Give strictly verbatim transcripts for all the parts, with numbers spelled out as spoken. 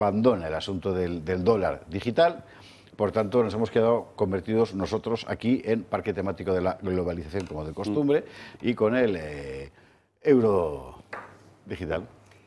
abandona el asunto del, del dólar digital. Por tanto, nos hemos quedado convertidos nosotros aquí en parque temático de la globalización, como de costumbre, y con el eh, euro digital.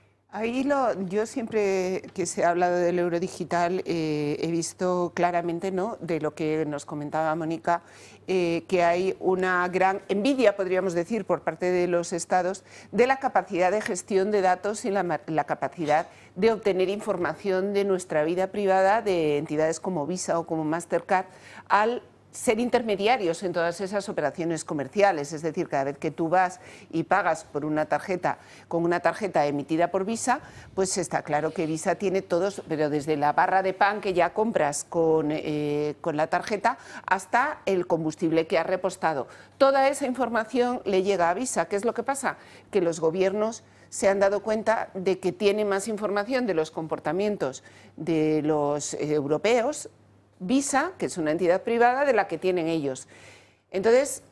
Ahí lo, yo siempre que se ha hablado del euro digital eh, he visto claramente, ¿no?, de lo que nos comentaba Mónica, eh, que hay una gran envidia, podríamos decir, por parte de los estados de la capacidad de gestión de datos y la, la capacidad de obtener información de nuestra vida privada de entidades como Visa o como Mastercard al ser intermediarios en todas esas operaciones comerciales. Es decir, cada vez que tú vas y pagas por una tarjeta con una tarjeta emitida por Visa, pues está claro que Visa tiene todos, pero desde la barra de pan que ya compras con, eh, con la tarjeta hasta el combustible que has repostado. Toda esa información le llega a Visa. ¿Qué es lo que pasa? Que los gobiernos se han dado cuenta de que tiene más información de los comportamientos de los eh, europeos, Visa, que es una entidad privada, de la que tienen ellos. Entonces,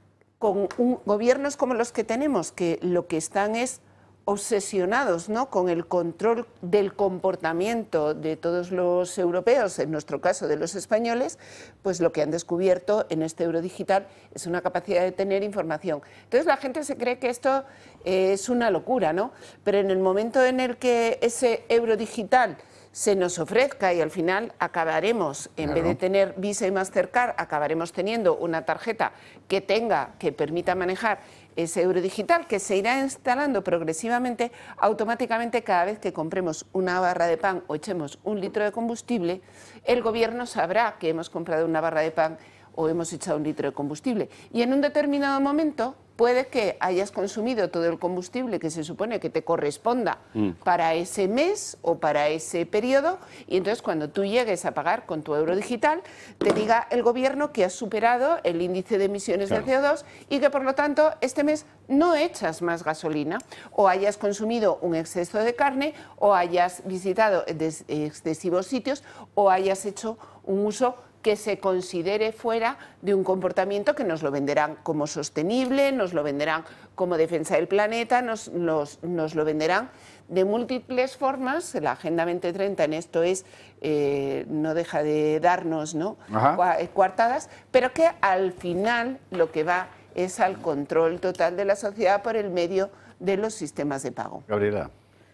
con un, gobiernos como los que tenemos, que lo que están es obsesionados, ¿no?, con el control del comportamiento de todos los europeos, en nuestro caso de los españoles, pues lo que han descubierto en este euro digital es una capacidad de tener información. Entonces la gente se cree que esto eh, es una locura, ¿no? Pero en el momento en el que ese euro digital se nos ofrezca y al final acabaremos, en claro. vez de tener Visa y Mastercard, acabaremos teniendo una tarjeta que tenga, que permita manejar ese euro digital, que se irá instalando progresivamente, automáticamente cada vez que compremos una barra de pan o echemos un litro de combustible, el gobierno sabrá que hemos comprado una barra de pan o hemos echado un litro de combustible. Y en un determinado momento puede que hayas consumido todo el combustible que se supone que te corresponda mm. para ese mes o para ese periodo, y entonces cuando tú llegues a pagar con tu euro digital, te diga el gobierno que has superado el índice de emisiones claro. de C O dos y que por lo tanto este mes no echas más gasolina, o hayas consumido un exceso de carne, o hayas visitado excesivos sitios, o hayas hecho un uso que se considere fuera de un comportamiento que nos lo venderán como sostenible, nos lo venderán como defensa del planeta, nos, nos, nos lo venderán de múltiples formas. La Agenda veinte treinta en esto es, eh, no deja de darnos, ¿no?, coartadas, pero que al final lo que va es al control total de la sociedad por el medio de los sistemas de pago. Gabriela.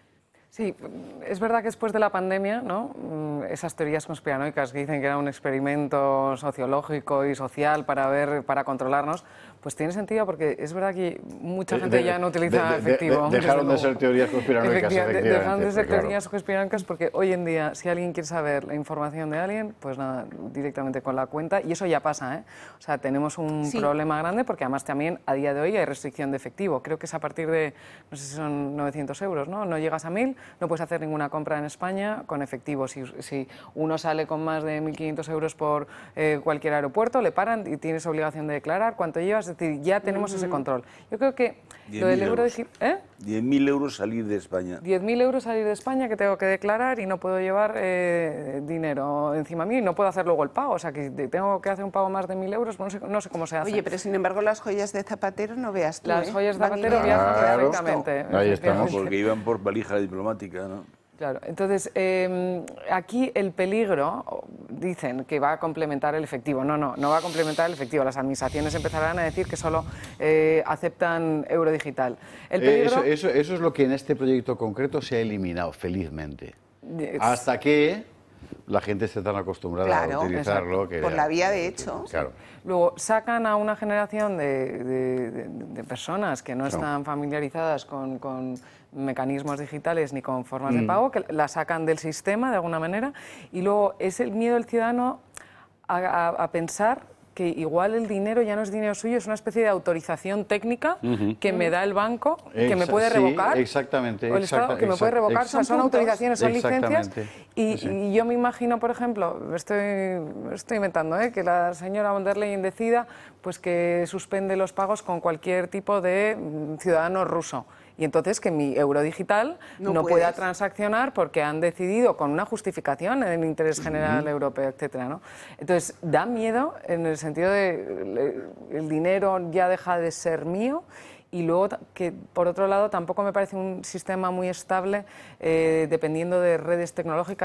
Sí, es verdad que después de la pandemia, ¿no?, esas teorías conspiranoicas que dicen que era un experimento sociológico y social para ver, para controlarnos, pues tiene sentido porque es verdad que mucha gente de, ya no utiliza de, de, efectivo. De, de, dejaron de ser teorías conspiranoicas, efectivamente. Dejaron de ser claro. teorías conspiranoicas porque hoy en día, si alguien quiere saber la información de alguien, pues nada, directamente con la cuenta, y eso ya pasa, ¿eh? O sea, tenemos un sí. problema grande porque además también a día de hoy hay restricción de efectivo. Creo que es a partir de, no sé si son novecientos euros, ¿no? No llegas a mil, no puedes hacer ninguna compra en España con efectivo. Si, si uno sale con más de mil quinientos euros por eh, cualquier aeropuerto, le paran y tienes obligación de declarar cuánto llevas. Es decir, ya tenemos mm-hmm. ese control. Yo creo que lo del euro... ¿Eh? diez mil euros salir de España. diez mil euros salir de España que tengo que declarar y no puedo llevar eh, dinero encima mío y no puedo hacer luego el pago. O sea, que tengo que hacer un pago más de mil euros, no sé, no sé cómo se hace. Oye, pero sin embargo las joyas de Zapatero no veas tú, Las ¿eh? joyas de Zapatero viajan claro. perfectamente. Ahí estamos. Porque iban por valija diplomática, ¿no? Claro, entonces eh, aquí el peligro, dicen que va a complementar el efectivo. No, no, no va a complementar el efectivo. Las administraciones empezarán a decir que solo eh, aceptan euro digital. El peligro... eh, eso, eso, eso es lo que en este proyecto concreto se ha eliminado, felizmente. Es... Hasta que la gente esté tan acostumbrada claro, a utilizarlo. Que por ya... la vía de hecho. Claro. Luego sacan a una generación de, de, de, de personas que no están familiarizadas con... con mecanismos digitales ni con formas mm. de pago, que la sacan del sistema de alguna manera, y luego es el miedo del ciudadano a, a, a pensar que igual el dinero ya no es dinero suyo, es una especie de autorización técnica uh-huh. que me da el banco, Exa que me puede revocar, sí, exactamente, o el Estado, exacta, que me puede revocar, o sea, son autorizaciones, son licencias, y, sí. y yo me imagino, por ejemplo, estoy, estoy inventando, ¿eh? que la señora von der Leyen decida pues, que suspende los pagos con cualquier tipo de ciudadano ruso. Y entonces que mi euro digital no, no pueda transaccionar porque han decidido con una justificación en el interés general uh-huh. europeo, etcétera, ¿no? Entonces da miedo en el sentido de el dinero ya deja de ser mío y luego que, por otro lado, tampoco me parece un sistema muy estable eh, dependiendo de redes tecnológicas